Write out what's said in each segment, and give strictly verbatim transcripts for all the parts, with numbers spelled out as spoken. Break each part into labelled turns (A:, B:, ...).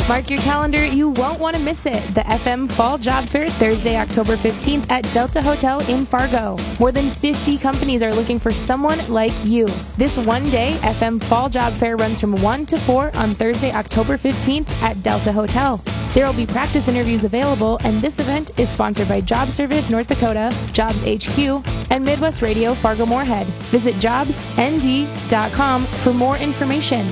A: Mark your calendar, you won't want to miss it. The F M Fall Job Fair, Thursday, October fifteenth at Delta Hotel in Fargo. More than fifty companies are looking for someone like you. This one-day F M Fall Job Fair runs from one to four on Thursday, October fifteenth at Delta Hotel. There will be practice interviews available, and this event is sponsored by Job Service North Dakota, Jobs H Q, and Midwest Radio Fargo-Moorhead. Visit jobs n d dot com for more information.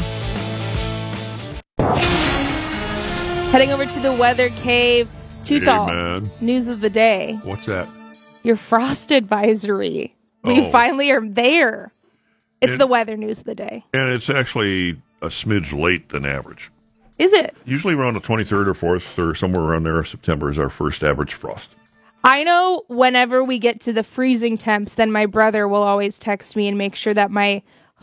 A: Heading over to the Weather Cave. Too
B: Hey,
A: tall.
B: man.
A: News of the day.
B: What's that?
A: Your frost advisory. We
B: Oh.
A: finally are there. It's
B: It-
A: the weather news of the day.
B: And it's actually a smidge late than average.
A: Is it?
B: Usually around the twenty-third or fourth or somewhere around there, September is our first average frost.
A: I know whenever we get to the freezing temps, then my brother will always text me and make sure that my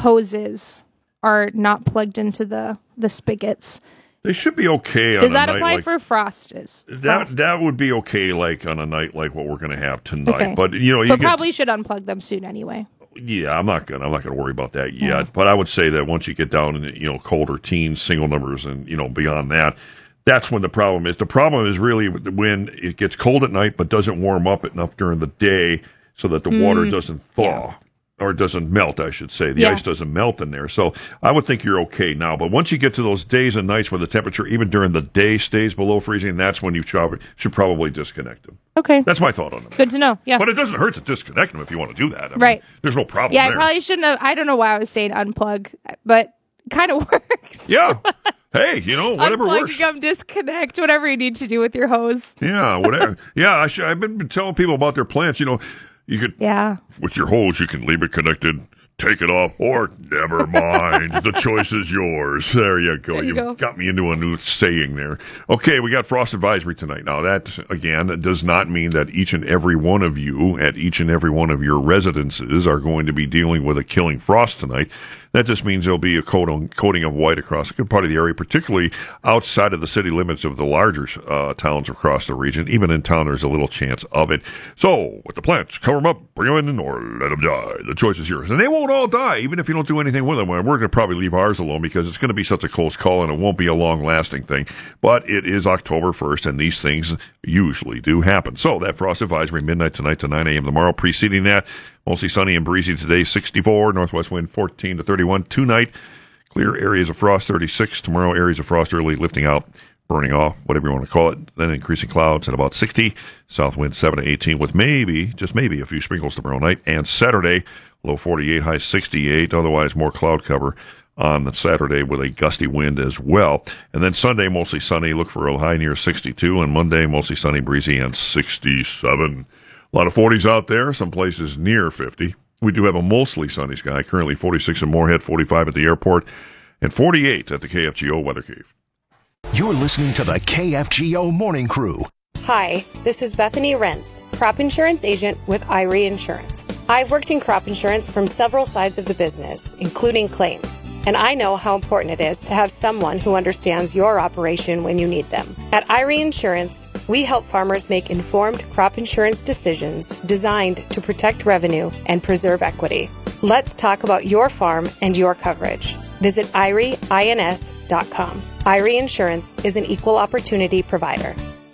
A: hoses are not plugged into the, the spigots.
B: They should be okay on
A: Does
B: a
A: that
B: night
A: apply
B: like
A: for frost? Is
B: that.
A: frosts?
B: That would be okay, like on a night like what we're going to have tonight.
A: Okay.
B: But you know, you
A: But
B: get,
A: probably should unplug them soon anyway.
B: yeah, I'm not gonna, I'm not gonna worry about that yet.
A: Yeah.
B: But I would say that once you get down in you know colder teens, single numbers, and you know beyond that, that's when the problem is. The problem is really when it gets cold at night, but doesn't warm up enough during the day, so that the water
A: Mm,
B: doesn't thaw.
A: yeah.
B: Or it doesn't melt, I should say. The
A: Yeah.
B: ice doesn't melt in there. So I would think you're okay now. But once you get to those days and nights where the temperature, even during the day, stays below freezing, that's when you should should probably disconnect them.
A: Okay.
B: That's my thought on it.
A: Good to know. Yeah.
B: But it doesn't hurt to disconnect them if you want to do that. I mean,
A: Right.
B: There's no problem
A: Yeah, I
B: there.
A: probably shouldn't have. I don't know why I was saying unplug, but it kind of works.
B: Yeah. Hey, you know, whatever
A: Unplug,
B: works.
A: them, disconnect, whatever you need to do with your hose.
B: Yeah, whatever. yeah, I should, I've been telling people about their plants. You know, you could,
A: Yeah.
B: with your hose, you can leave it connected, take it off, or never mind. The choice is yours. There you go.
A: There you
B: you
A: go.
B: got me into a new saying there. Okay, we got frost advisory tonight. Now, that, again, does not mean that each and every one of you at each and every one of your residences are going to be dealing with a killing frost tonight. That just means there'll be a coating, coating of white across a good part of the area, particularly outside of the city limits of the larger uh, towns across the region. Even in town, there's a little chance of it. So, with the plants, cover them up, bring them in, or let them die. The choice is yours. And they won't all die, even if you don't do anything with them. We're going to probably leave ours alone because it's going to be such a close call and it won't be a long-lasting thing. But it is October first, and these things usually do happen. So, that frost advisory, midnight tonight to nine a.m. tomorrow. Preceding that, mostly sunny and breezy today, sixty-four, northwest wind fourteen to thirty-one. Tonight, clear areas of frost, thirty-six. Tomorrow, areas of frost early, lifting out, burning off, whatever you want to call it. Then increasing clouds at about sixty. South wind seven to eighteen with maybe, just maybe, a few sprinkles tomorrow night. And Saturday, low forty-eight, high sixty-eight. Otherwise, more cloud cover on the Saturday with a gusty wind as well. And then Sunday, mostly sunny. Look for a high near sixty-two. And Monday, mostly sunny, breezy, and sixty-seven. A lot of forties out there, some places near fifty. We do have a mostly sunny sky, currently forty-six in Moorhead, forty-five at the airport, and forty-eight at the K F G O Weather Cave.
C: You're listening to the K F G O Morning Crew.
D: Hi, this is Bethany Rentz, crop insurance agent with Irie Insurance. I've worked in crop insurance from several sides of the business, including claims, and I know how important it is to have someone who understands your operation when you need them. At Irie Insurance, we help farmers make informed crop insurance decisions designed to protect revenue and preserve equity. Let's talk about your farm and your coverage. Visit irie ins dot com. Irie Insurance is an equal opportunity provider.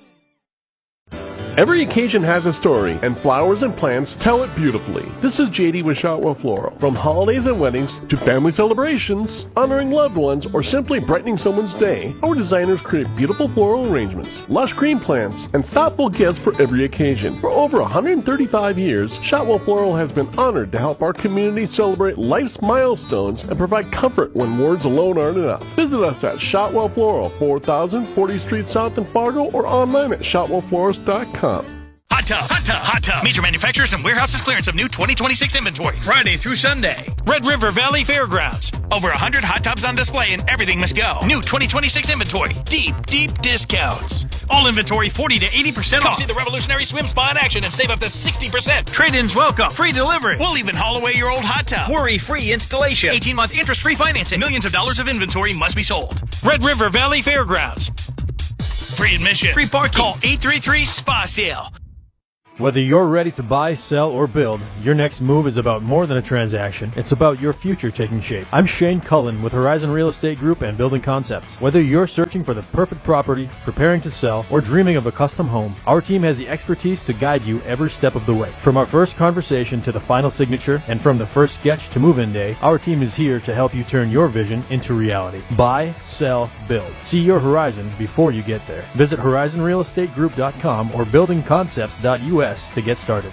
E: Every occasion has a story, and flowers and plants tell it beautifully. This is J D with Shotwell Floral. From holidays and weddings to family celebrations, honoring loved ones, or simply brightening someone's day, our designers create beautiful floral arrangements, lush green plants, and thoughtful gifts for every occasion. For over one hundred thirty-five years, Shotwell Floral has been honored to help our community celebrate life's milestones and provide comfort when words alone aren't enough. Visit us at Shotwell Floral, four thousand fortieth Street South in Fargo, or online at shotwell florist dot com.
F: Hot Tub, Hot Tub, Hot Tub. Major manufacturers and warehouses clearance of new twenty twenty-six inventory. Friday through Sunday. Red River Valley Fairgrounds. Over one hundred hot tubs on display and everything must go. New twenty twenty-six inventory. Deep, deep discounts. All inventory forty to eighty percent off. Come see the revolutionary swim spa in action and save up to sixty percent. Trade-ins welcome. Free delivery. We'll even haul away your old hot tub. Worry-free installation. eighteen-month interest-free financing. Millions of dollars of inventory must be sold. Red River Valley Fairgrounds. Free admission. Free parking. Call eight three three, S P A sale.
G: Whether you're ready to buy, sell, or build, your next move is about more than a transaction. It's about your future taking shape. I'm Shane Cullen with Horizon Real Estate Group and Building Concepts. Whether you're searching for the perfect property, preparing to sell, or dreaming of a custom home, our team has the expertise to guide you every step of the way. From our first conversation to the final signature, and from the first sketch to move-in day, our team is here to help you turn your vision into reality. Buy, sell, build. See your horizon before you get there. Visit horizon real estate group dot com or building concepts dot U S to get started.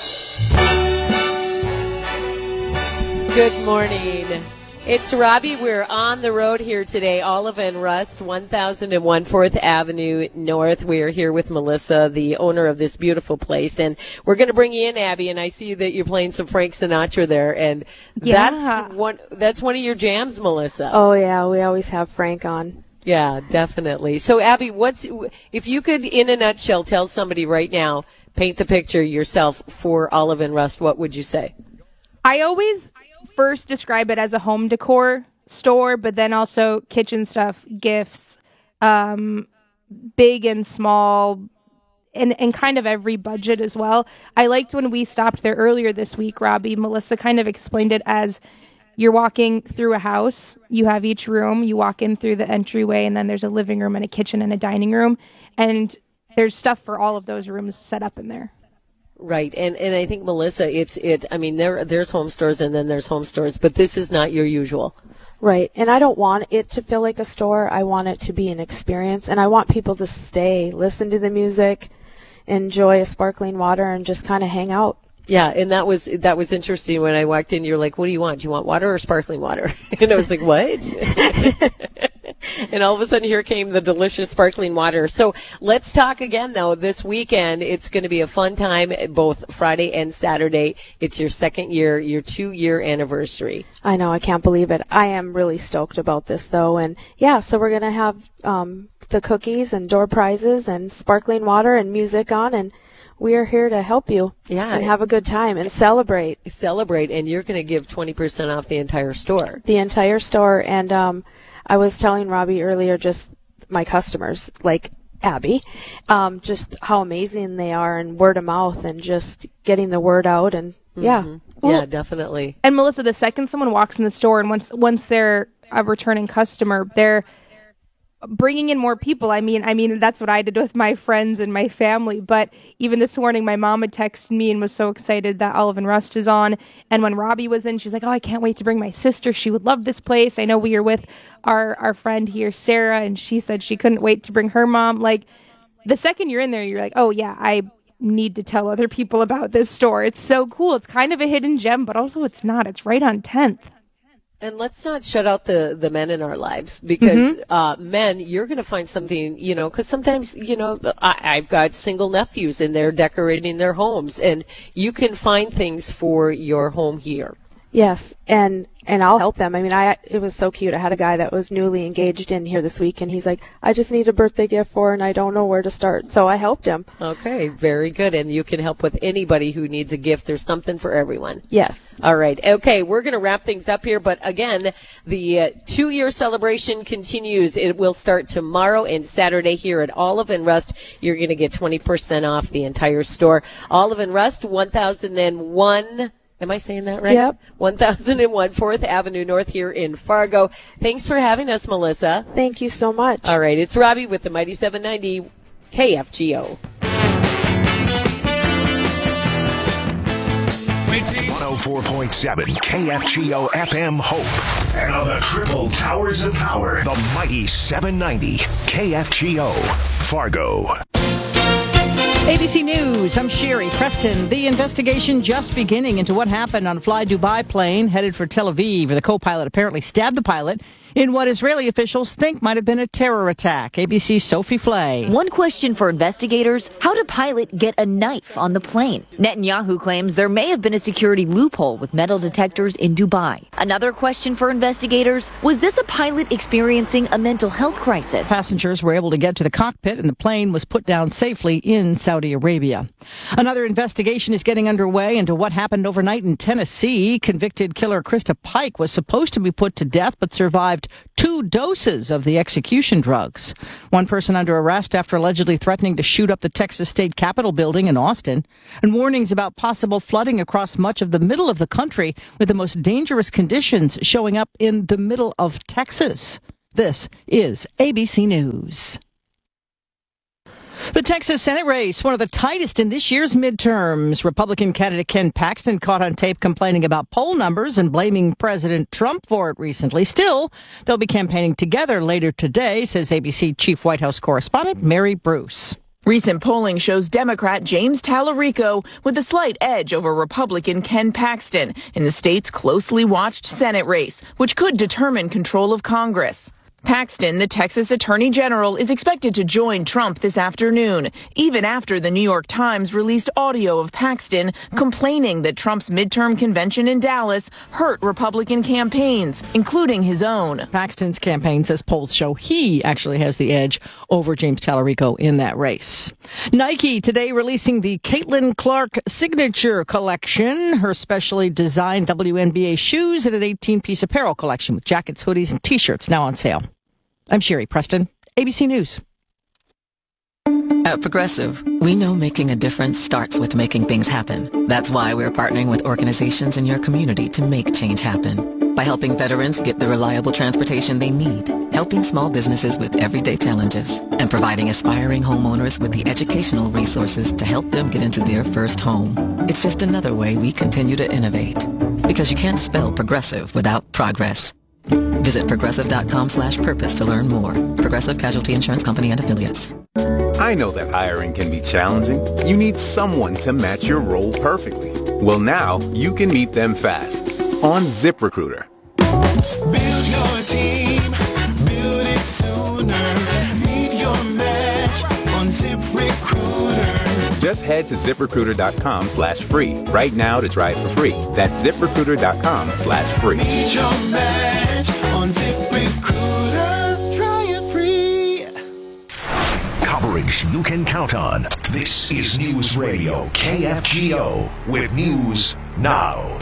H: Good morning. It's Robbie. We're on the road here today. Olive and Rust, one thousand one fourth Avenue North. We are here with Melissa, the owner of this beautiful place. And we're going to bring you in, Abby, and I see that you're playing some Frank Sinatra there. And
A: Yeah.
H: that's one, that's one of your jams, Melissa.
D: Oh, yeah, we always have Frank on.
H: Yeah, definitely. So, Abby, what's if you could, in a nutshell, tell somebody right now, paint the picture yourself for Olive and Rust, what would you say?
A: I always first describe it as a home decor store, but then also kitchen stuff, gifts, um, big and small, and, and kind of every budget as well. I liked when we stopped there earlier this week, Robbie, Melissa kind of explained it as you're walking through a house, you have each room, you walk in through the entryway, and then there's a living room and a kitchen and a dining room, and there's stuff for all of those rooms set up in there.
H: Right, and and I think, Melissa, it's it. I mean, there there's home stores and then there's home stores, but this is not your usual.
D: Right, and I don't want it to feel like a store. I want it to be an experience, and I want people to stay, listen to the music, enjoy a sparkling water, and just kind of hang out.
H: Yeah, and that was that was interesting when I walked in. You're like, "What do you want? Do you want water or sparkling water?" And I was like, "What?" And all of a sudden, here came the delicious sparkling water. So let's talk again, though. This weekend, it's going to be a fun time, both Friday and Saturday. It's your second year, your two-year anniversary.
D: I know, I can't believe it. I am really stoked about this, though. And, yeah, so we're going to have um, the cookies and door prizes and sparkling water and music on, and we are here to help you
H: yeah,
D: and have a good time and celebrate.
H: Celebrate, and you're going to give twenty percent off the entire store.
D: The entire store, and um, I was telling Robbie earlier, just my customers, like Abby, um, just how amazing they are, and word of mouth, and just getting the word out, and yeah.
H: Mm-hmm. Yeah, definitely.
A: And Melissa, the second someone walks in the store, and once once they're a returning customer, they're bringing in more people. I mean, I mean, that's what I did with my friends and my family. But even this morning, my mom had texted me and was so excited that Olive and Rust is on. And when Robbie was in, she's like, "Oh, I can't wait to bring my sister. She would love this place. I know we are with our, our friend here, Sarah, and she said she couldn't wait to bring her mom." Like, the second you're in there, you're like, "Oh, yeah, I need to tell other people about this store. It's so cool. It's kind of a hidden gem, but also it's not. It's right on tenth.
H: And let's not shut out the, the men in our lives, because
A: Mm-hmm.
H: uh, men, you're going to find something, you know, because sometimes, you know, I, I've got single nephews and they're decorating their homes, and you can find things for your home here.
D: Yes, and and I'll help them. I mean, I it was so cute. I had a guy that was newly engaged in here this week, and he's like, "I just need a birthday gift for her, and I don't know where to start." So I helped him.
H: Okay, very good. And you can help with anybody who needs a gift. There's something for everyone.
D: Yes.
H: All right. Okay, we're going to wrap things up here. But again, the uh, two-year celebration continues. It will start tomorrow and Saturday here at Olive and Rust. You're going to get twenty percent off the entire store. Olive and Rust, one thousand one. Am I saying that right?
D: Yep.
H: one thousand one fourth Avenue North here in Fargo. Thanks for having us, Melissa.
D: Thank you so much.
H: All right. It's Robbie with the Mighty seven ninety K F G O.
C: one oh four point seven K F G O F M Hope. And on the triple towers of power, the Mighty seven ninety K F G O Fargo.
I: A B C News, I'm Sherry Preston. The investigation just beginning into what happened on a Fly Dubai plane headed for Tel Aviv, where the co-pilot apparently stabbed the pilot in what Israeli officials think might have been a terror attack. A B C's Sophie Flay.
J: One question for investigators, how did pilot get a knife on the plane? Netanyahu claims there may have been a security loophole with metal detectors in Dubai. Another question for investigators, was this a pilot experiencing a mental health crisis?
I: Passengers were able to get to the cockpit and the plane was put down safely in Saudi Arabia. Another investigation is getting underway into what happened overnight in Tennessee. Convicted killer Krista Pike was supposed to be put to death but survived received two doses of the execution drugs. One person under arrest after allegedly threatening to shoot up the Texas State Capitol building in Austin. And warnings about possible flooding across much of the middle of the country, with the most dangerous conditions showing up in the middle of Texas. This is A B C News. The Texas Senate race, one of the tightest in this year's midterms. Republican candidate Ken Paxton caught on tape complaining about poll numbers and blaming President Trump for it recently. Still, they'll be campaigning together later today, says A B C Chief White House correspondent Mary Bruce.
K: Recent polling shows Democrat James Tallarico with a slight edge over Republican Ken Paxton in the state's closely watched Senate race, which could determine control of Congress. Paxton, the Texas Attorney General, is expected to join Trump this afternoon, even after the New York Times released audio of Paxton complaining that Trump's midterm convention in Dallas hurt Republican campaigns, including his own.
I: Paxton's campaign says polls show he actually has the edge over James Tallarico in that race. Nike today releasing the Caitlin Clark Signature Collection, her specially designed W N B A shoes, and an eighteen-piece apparel collection with jackets, hoodies, and T-shirts now on sale. I'm Sherry Preston, A B C News.
L: At Progressive, we know making a difference starts with making things happen. That's why we're partnering with organizations in your community to make change happen. By helping veterans get the reliable transportation they need, helping small businesses with everyday challenges, and providing aspiring homeowners with the educational resources to help them get into their first home. It's just another way we continue to innovate. Because you can't spell progressive without progress. Visit progressive.com slash purpose to learn more. Progressive Casualty Insurance Company and Affiliates.
M: I know that hiring can be challenging. You need someone to match your role perfectly. Well, now you can meet them fast on ZipRecruiter.
N: Build your team, build it sooner. Meet your match on ZipRecruiter.
M: Just head to ZipRecruiter.com slash free right now to try it for free. That's ZipRecruiter.com slash free.
N: Meet your match on ZipRecruiter. Try it free.
C: Coverage you can count on. This is News Radio K F G O with News Now.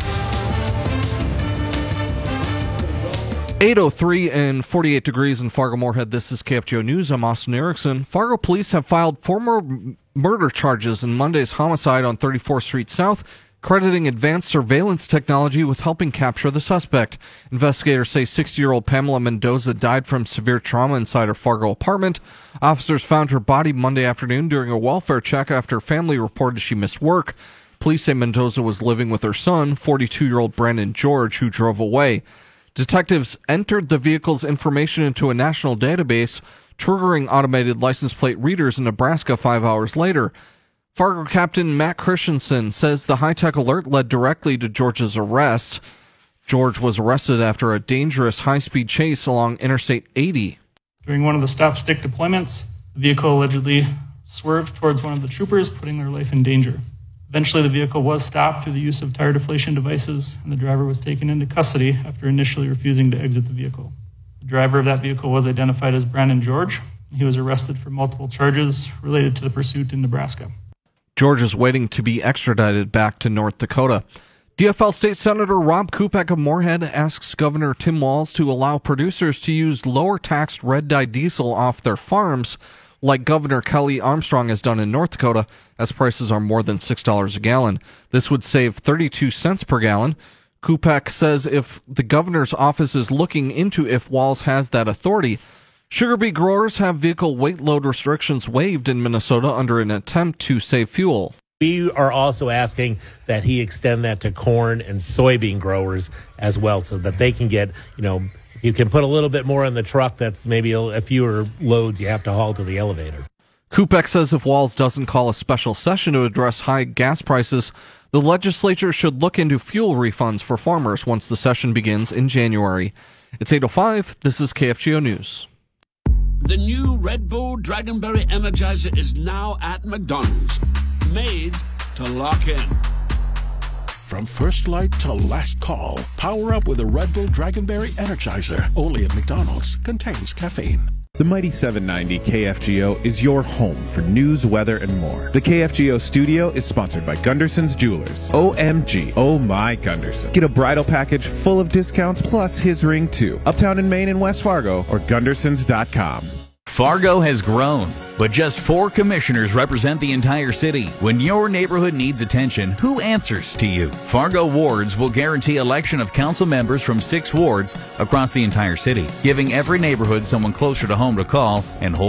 O: eight oh three and forty-eight degrees in Fargo-Moorhead. This is K F G O News. I'm Austin Erickson. Fargo police have filed four more murder charges in Monday's homicide on thirty-fourth Street South, crediting advanced surveillance technology with helping capture the suspect. Investigators say sixty-year-old Pamela Mendoza died from severe trauma inside her Fargo apartment. Officers found her body Monday afternoon during a welfare check after family reported she missed work. Police say Mendoza was living with her son, forty-two-year-old Brandon George, who drove away. Detectives entered the vehicle's information into a national database, triggering automated license plate readers in Nebraska five hours later. Fargo Captain Matt Christensen says the high-tech alert led directly to George's arrest. George was arrested after a dangerous high-speed chase along Interstate eighty.
P: During one of the stop-stick deployments, the vehicle allegedly swerved towards one of the troopers, putting their life in danger. Eventually, the vehicle was stopped through the use of tire deflation devices, and the driver was taken into custody after initially refusing to exit the vehicle. The driver of that vehicle was identified as Brandon George. He was arrested for multiple charges related to the pursuit in Nebraska.
O: George is waiting to be extradited back to North Dakota. D F L State Senator Rob Kupek of Moorhead asks Governor Tim Walz to allow producers to use lower-taxed red-dye diesel off their farms, like Governor Kelly Armstrong has done in North Dakota, as prices are more than six dollars a gallon. This would save thirty-two cents per gallon. Kupek says if the governor's office is looking into if Walz has that authority. Sugar beet growers have vehicle weight load restrictions waived in Minnesota under an attempt to save fuel.
Q: We are also asking that he extend that to corn and soybean growers as well, so that they can get, you know, you can put a little bit more in the truck. That's maybe a, a fewer loads you have to haul to the elevator.
O: Kupek says if Walz doesn't call a special session to address high gas prices, the legislature should look into fuel refunds for farmers once the session begins in January. It's eight oh five. This is K F G O News.
R: The new Red Bull Dragonberry Energizer is now at McDonald's. Made to lock in.
S: From first light to last call, power up with a Red Bull Dragonberry Energizer. Only at McDonald's. Contains caffeine.
T: The Mighty seven ninety K F G O is your home for news, weather, and more. The K F G O studio is sponsored by Gunderson's Jewelers. O M G, oh my Gunderson. Get a bridal package full of discounts plus his ring too. Uptown in Maine and West Fargo or Gundersons dot com.
U: Fargo has grown, but just four commissioners represent the entire city. When your neighborhood needs attention, who answers to you? Fargo Wards will guarantee election of council members from six wards across the entire city, giving every neighborhood someone closer to home to call and hold